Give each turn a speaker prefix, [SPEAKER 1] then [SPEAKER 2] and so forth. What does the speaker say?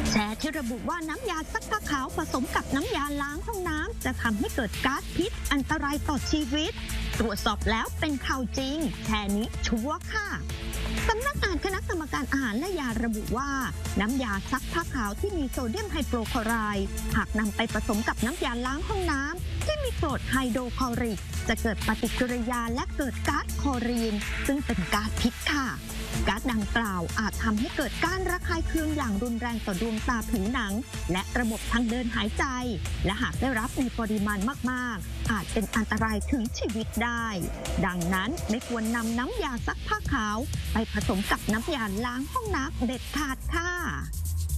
[SPEAKER 1] แชร์ที่ระบุว่าน้ำยาซักผ้าขาวผสมกับน้ำยาล้างห้องน้ำจะทำให้เกิดก๊าซพิษอันตรายต่อชีวิตตรวจสอบแล้วเป็นข่าวจริงแชร์นี้ชัวร์ค่ะสำนักงานคณะกรรมการอาหารและยาระบุว่าน้ำยาซักผ้าขาวที่มีโซเดียมไฮโปรคลอไรด์หากนำไปผสมกับน้ำยาล้างห้องน้ำที่มีกรดไฮโดรคลอริกจะเกิดปฏิกิริยาและเกิดก๊าซคลอรีนซึ่งเป็นก๊าซพิษค่ะก๊าซดังกล่าวอาจทำให้เกิดการระคายเคืองอย่างรุนแรงต่อดวงตาผิวหนังและระบบทางเดินหายใจและหากได้รับในปริมาณมากๆอาจเป็นอันตรายถึงชีวิตได้ดังนั้นไม่ควรนำน้ำยาซักผ้าขาวไปผสมกับน้ำยาล้างห้องน้ำเด็ดขาดค่ะ